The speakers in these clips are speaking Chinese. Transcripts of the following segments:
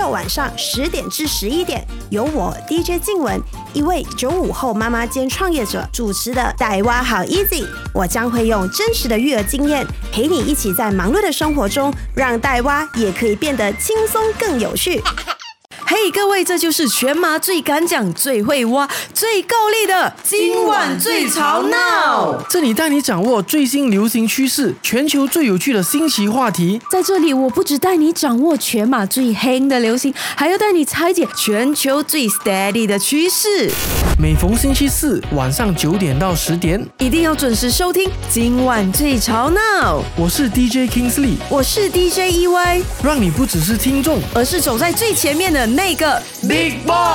晚上10点至11点，由我 DJ 静雯，一位95后妈妈兼创业者主持的带娃好 easy， 我将会用真实的育儿经验，陪你一起在忙碌的生活中，让带娃也可以变得轻松更有趣。 嘿，各位，这就是全马最敢讲、最会挖、最够力的今晚最吵闹。 这里带你掌握最新流行趋势，全球最有趣的新奇话题。 在这里，我不只带你掌握全马最黑的流行，还要带你拆解全球最 steady 的趋势。 每逢星期四晚上9点到10点， 一定要准时收听今晚最吵闹。 我是 DJ Kingsley， 我是 DJ EY， 让你不只是听众， 而是走在最前面的那个 Big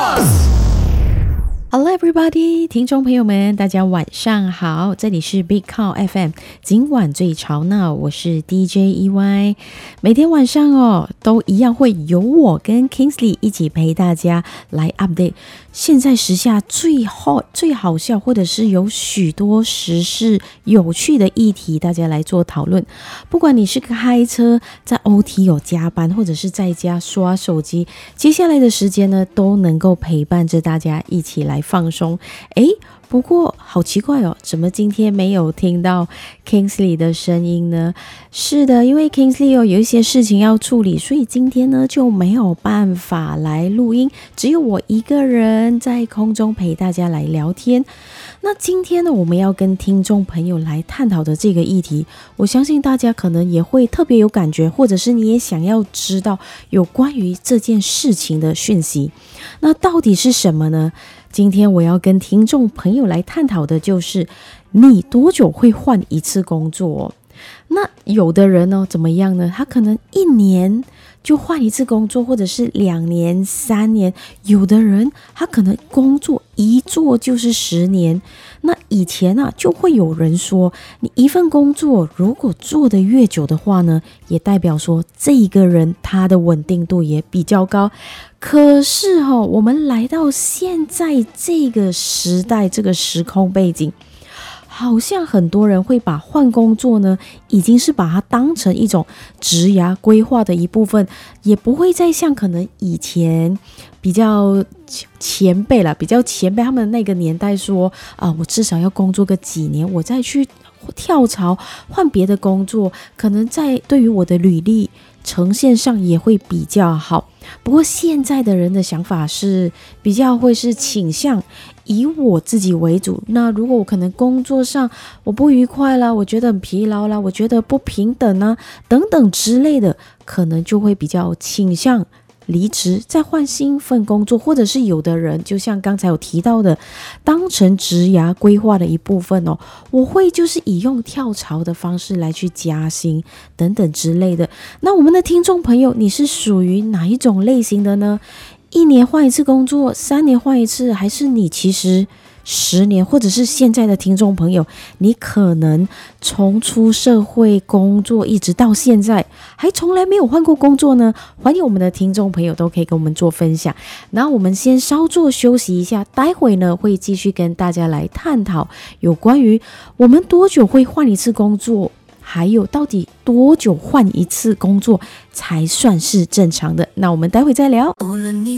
Boss。Hello everybody， 听众朋友们，大家晚上好，这里是 Big Cow FM， 今晚最吵闹，我是 DJ EY。每天晚上都一样会由我跟 Kingsley 一起陪大家来 update 现在时下最hot、最好笑，或者是有许多时事有趣的议题，大家来做讨论。不管你是开车在 OT 有加班，或者是在家刷手机，接下来的时间呢，都能够陪伴着大家一起来放松。不过好奇怪怎么今天没有听到 Kingsley 的声音呢？是的，因为 Kingsley 有一些事情要处理，所以今天呢就没有办法来录音，只有我一个人在空中陪大家来聊天。那今天呢，我们要跟听众朋友来探讨的这个议题，我相信大家可能也会特别有感觉，或者是你也想要知道有关于这件事情的讯息。那到底是什么呢？今天我要跟听众朋友来探讨的就是你多久会换一次工作那有的人怎么样呢？他可能1年就换一次工作，或者是2年、3年。有的人他可能工作一做就是10年。那以前就会有人说，你一份工作如果做得越久的话呢，也代表说这一个人他的稳定度也比较高。可是我们来到现在这个时代，这个时空背景，好像很多人会把换工作呢，已经是把它当成一种职涯规划的一部分，也不会再像可能以前比较前辈他们那个年代说我至少要工作个几年，我再去跳槽换别的工作，可能在对于我的履历呈现上也会比较好。不过现在的人的想法是比较会是倾向以我自己为主。那如果我可能工作上我不愉快啦，我觉得很疲劳啦，我觉得不平等啊等等之类的，可能就会比较倾向离职，再换新份工作，或者是有的人就像刚才有提到的，当成职涯规划的一部分我会就是以用跳槽的方式来去加薪等等之类的。那我们的听众朋友，你是属于哪一种类型的呢？1年换一次工作，3年换一次，还是你其实10年，或者是现在的听众朋友，你可能从出社会工作一直到现在还从来没有换过工作呢？欢迎我们的听众朋友都可以跟我们做分享。那我们先稍作休息一下，待会呢会继续跟大家来探讨有关于我们多久会换一次工作，还有到底多久换一次工作才算是正常的。那我们待会再聊。 无论你